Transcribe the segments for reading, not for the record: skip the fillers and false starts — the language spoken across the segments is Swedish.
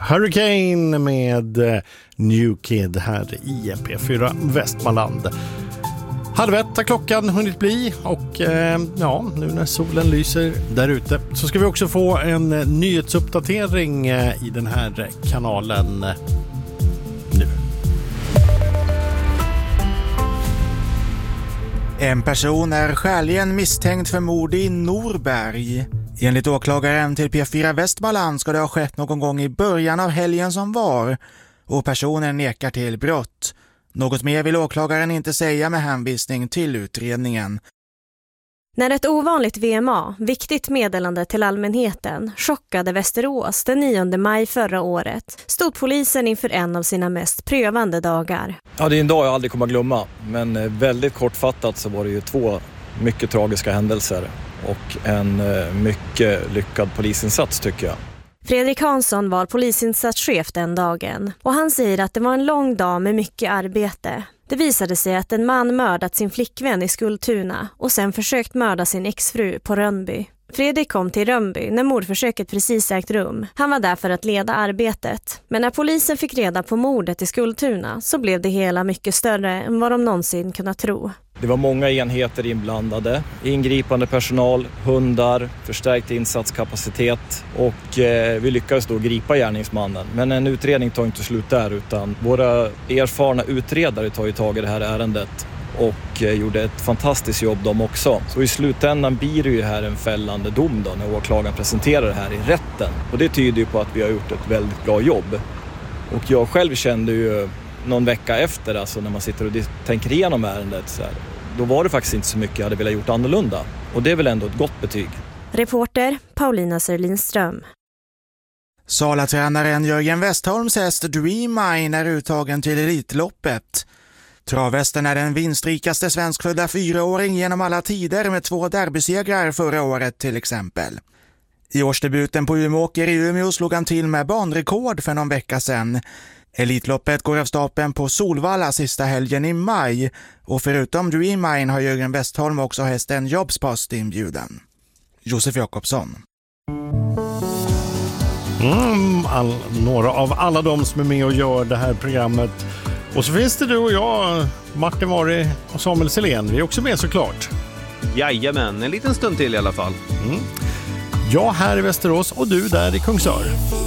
Hurricane med New Kid här i P4 Västmanland. 7:30 har klockan hunnit bli och nu när solen lyser där ute så ska vi också få en nyhetsuppdatering i den här kanalen nu. En person är skäligen misstänkt för mord i Norberg. Enligt åklagaren till P4 Västmanland ska det ha skett någon gång i början av helgen som var och personen nekar till brott. Något mer vill åklagaren inte säga med hänvisning till utredningen. När ett ovanligt VMA, viktigt meddelande till allmänheten, chockade Västerås den 9 maj förra året, stod polisen inför en av sina mest prövande dagar. Ja, det är en dag jag aldrig kommer att glömma, men väldigt kortfattat så var det ju 2 mycket tragiska händelser och en mycket lyckad polisinsats tycker jag. Fredrik Hansson var polisinsatschef den dagen och han säger att det var en lång dag med mycket arbete. Det visade sig att en man mördat sin flickvän i Skultuna och sen försökt mörda sin exfru på Rönnby. Fredrik kom till Rönnby när mordförsöket precis ägt rum. Han var där för att leda arbetet. Men när polisen fick reda på mordet i Skultuna så blev det hela mycket större än vad de någonsin kunnat tro. Det var många enheter inblandade, ingripande personal, hundar, förstärkt insatskapacitet och vi lyckades då gripa gärningsmannen. Men en utredning tar inte slut där utan våra erfarna utredare tar ju tag i det här ärendet och gjorde ett fantastiskt jobb de också. Så i slutändan blir det ju här en fällande dom då när åklagaren presenterar det här i rätten. Och det tyder ju på att vi har gjort ett väldigt bra jobb. Och jag själv kände ju någon vecka efter, alltså när man sitter och tänker igenom ärendet så här, då var det faktiskt inte så mycket jag hade velat gjort annorlunda. Och det är väl ändå ett gott betyg. Reporter Paulina Sörlinström. Salatränaren Jörgen Westholms häst Dream Mine är uttagen till Elitloppet. Travhästen är den vinstrikaste svenskfödda 4-åring genom alla tider med 2 derbysegrar förra året till exempel. I årsdebuten på Umeåker i Umeå slog han till med banrekord för någon vecka sedan. Elitloppet går av stapeln på Solvalla sista helgen i maj och förutom Dream Mine har Jörgen Westholm också hästen Jobspost inbjuden. Josef Jakobsson. Några av alla de som är med och gör det här programmet. Och så finns det du och jag, Martin Mari och Samuel Selén. Vi är också med såklart. Jajamän, en liten stund till i alla fall. Jag här i Västerås och du där i Kungsör.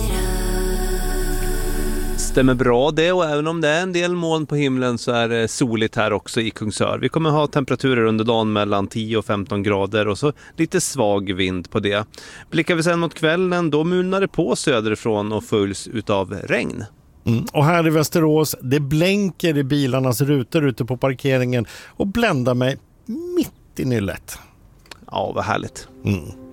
Stämmer bra det, och även om det är en del moln på himlen så är det soligt här också i Kungsör. Vi kommer ha temperaturer under dagen mellan 10 och 15 grader och så lite svag vind på det. Blickar vi sen mot kvällen, då mulnar det på söderifrån och följs utav regn. Och här i Västerås, det blänker i bilarnas rutor ute på parkeringen och bländar mig mitt i nyllet. Ja, vad härligt.